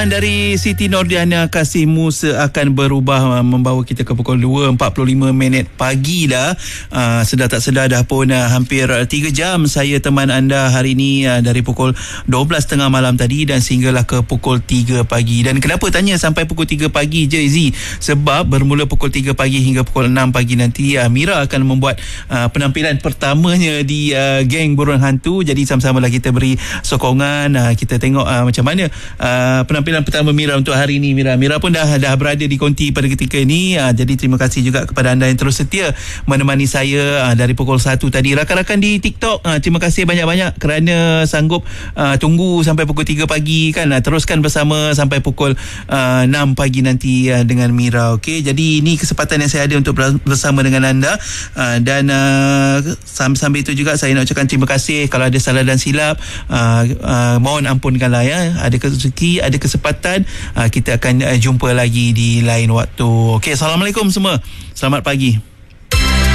Persembahan dari Siti Nordiana, Kasihmu Seakan Berubah, membawa kita ke pukul 2.45 pagi dah. Sedar tak sedar dah pun hampir 3 jam saya teman anda hari ini, dari pukul 12.30 malam tadi dan sehinggalah ke pukul 3 pagi. Dan kenapa tanya sampai pukul 3 pagi je, Izzy? Sebab bermula pukul 3 pagi hingga pukul 6 pagi nanti, Mira akan membuat penampilan pertamanya di Geng Burung Hantu. Jadi sama-sama lah kita beri sokongan, kita tengok macam mana penampilan pertama Mira untuk hari ini. Mira pun dah berada di konti pada ketika ini. Jadi terima kasih juga kepada anda yang terus setia menemani saya dari pukul 1 tadi. Rakan-rakan di TikTok, terima kasih banyak-banyak kerana sanggup tunggu sampai pukul 3 pagi kan. Teruskan bersama sampai pukul 6 pagi nanti dengan Mira. Okey, jadi ini kesempatan yang saya ada untuk bersama dengan anda. Dan sambil itu juga saya nak ucapkan terima kasih kalau ada salah dan silap. Mohon ampunkanlah ya. Ada rezeki, ada kesempatan, kita akan jumpa lagi di lain waktu. Okey, Assalamualaikum semua. Selamat pagi.